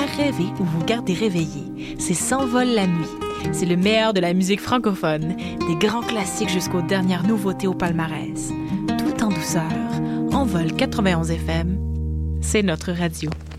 rêver ou vous garder réveillé. C'est S'envole la nuit. C'est le meilleur de la musique francophone, des grands classiques jusqu'aux dernières nouveautés au palmarès. Tout en douceur. Envol 91 FM, c'est notre radio.